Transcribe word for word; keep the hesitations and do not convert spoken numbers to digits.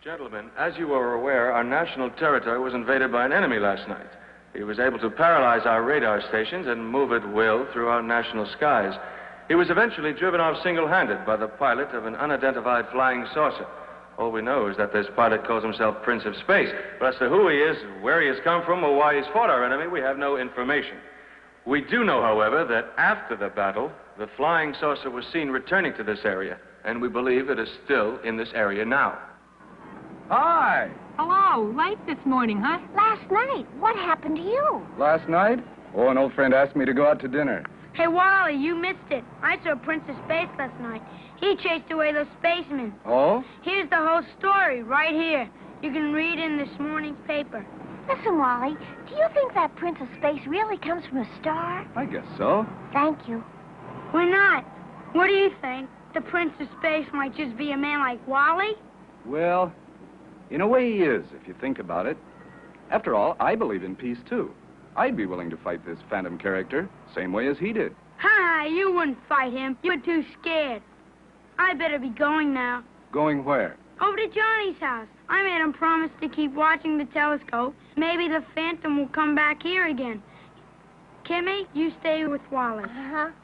Gentlemen, as you are aware, our national territory was invaded by an enemy last night. He was able to paralyze our radar stations and move at will through our national skies. He was eventually driven off single-handed by the pilot of an unidentified flying saucer. All we know is that this pilot calls himself Prince of Space. But as to who he is, where he has come from, or why he's fought our enemy, we have no information. We do know, however, that after the battle, the flying saucer was seen returning to this area, and we believe it is still in this area now. Hi. Hello. Late this morning, huh? Last night. What happened to you? Last night? Oh, an old friend asked me to go out to dinner. Hey, Wally, you missed it. I saw Prince of Space last night. He chased away those spacemen. Oh? Here's the whole story right here. You can read in this morning's paper. Listen, Wally, do you think that Prince of Space really comes from a star? I guess so. Thank you. Why not? What do you think? The Prince of Space might just be a man like Wally? Well, in a way he is, if you think about it. After all, I believe in peace, too. I'd be willing to fight this phantom character, same way as he did. Ha! You wouldn't fight him. You're too scared. I better be going now. Going where? Over to Johnny's house. I made him promise to keep watching the telescope. Maybe the Phantom will come back here again. Kimmy, you stay with Wally. Uh-huh.